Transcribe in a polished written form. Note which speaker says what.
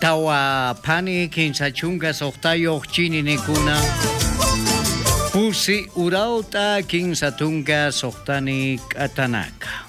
Speaker 1: tawa pani kinsachunga sohtayo chini nikuna pusi urauta kinsatunga sohtani katanaka